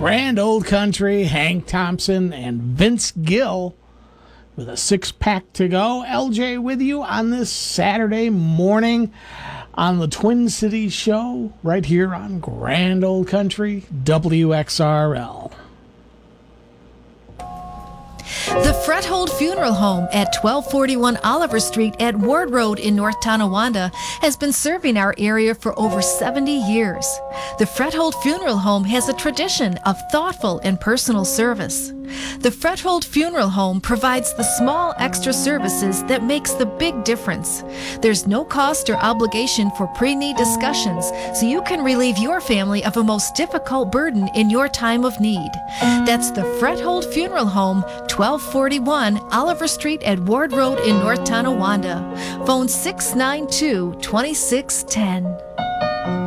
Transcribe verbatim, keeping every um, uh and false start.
Grand Old Country, Hank Thompson, and Vince Gill with a six-pack to go. L J with you on this Saturday morning on the Twin Cities Show right here on Grand Old Country, W X R L. The Frethold Funeral Home at twelve forty-one Oliver Street at Ward Road in North Tonawanda has been serving our area for over seventy years. The Frethold Funeral Home has a tradition of thoughtful and personal service. The Frethold Funeral Home provides the small extra services that makes the big difference. There's no cost or obligation for pre-need discussions, so you can relieve your family of a most difficult burden in your time of need. That's the Frethold Funeral Home, twelve forty-one Oliver Street at Ward Road in North Tonawanda. Phone six nine two, two six one zero.